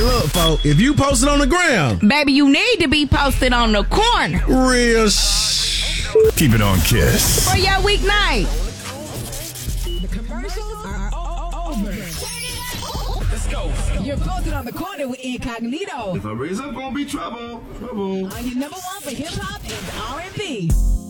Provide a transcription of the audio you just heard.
look, folks, if you post it on the ground, baby, you need to be posted on the corner. real Keep it on Kiss. For your weeknight. The commercials are over. Let's go. You're posted on the corner with Incognito. If I raise up, gonna be trouble. On your number one for hip hop and R&B.